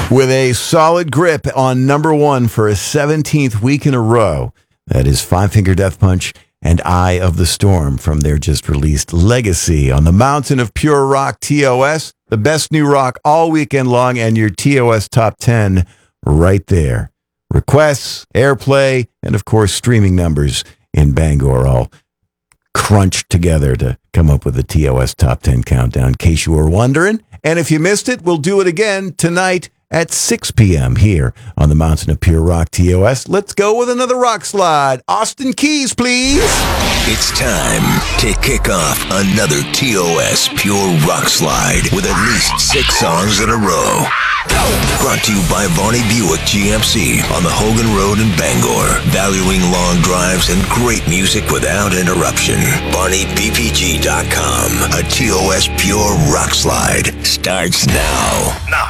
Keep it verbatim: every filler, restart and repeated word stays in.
With a solid grip on number one for a seventeenth week in a row, that is Five Finger Death Punch and Eye of the Storm from their just released Legacy on the Mountain of Pure Rock T O S. The best new rock all weekend long, and your T O S Top ten right there. Requests, airplay, and of course streaming numbers in Bangor all crunched together to come up with the T O S Top ten countdown, in case you were wondering. And if you missed it, we'll do it again tonight at six p.m. here on the Mountain of Pure Rock T O S. Let's go with another rock slide. Austin Keys, please. It's time to kick off another T O S Pure Rock Slide with at least six songs in a row. Brought to you by Varney Buick G M C on the Hogan Road in Bangor. Valuing long drives and great music without interruption. Varney B P G dot com. A T O S Pure Rock Slide starts now. Now.